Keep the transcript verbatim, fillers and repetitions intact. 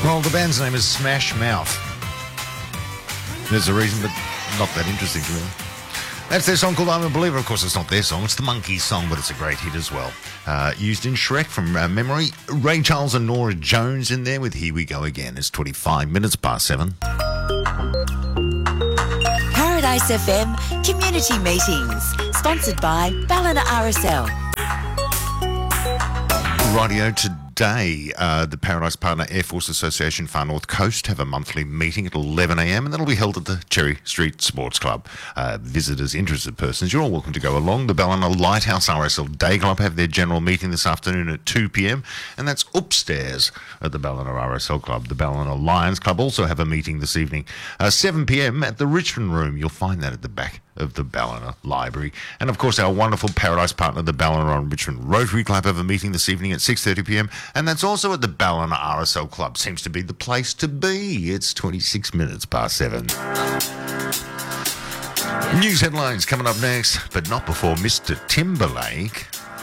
Well, the band's name is Smash Mouth. There's a reason, but not that interesting to me. That's their song called I'm a Believer. Of course, it's not their song. It's the Monkees song, but it's a great hit as well. Uh, used in Shrek from uh, memory. Ray Charles and Nora Jones in there with Here We Go Again. It's twenty-five minutes past seven. Paradise F M Community Meetings. Sponsored by Ballina R S L. Radio today, uh, the Paradise Partner Air Force Association Far North Coast have a monthly meeting at eleven a m and that'll be held at the Cherry Street Sports Club. Uh, visitors, interested persons, you're all welcome to go along. The Ballina Lighthouse R S L Day Club have their general meeting this afternoon at two p m and that's upstairs at the Ballina R S L Club. The Ballina Lions Club also have a meeting this evening, uh, seven p m at the Richmond Room. You'll find that at the back of the Ballina Library. And of course, our wonderful Paradise Partner, the Ballina and Richmond Rotary Club, have a meeting this evening at six thirty p m and that's also at the Ballina R S L Club. Seems to be the place to be. It's twenty-six minutes past seven. News headlines coming up next, but not before Mister Timberlake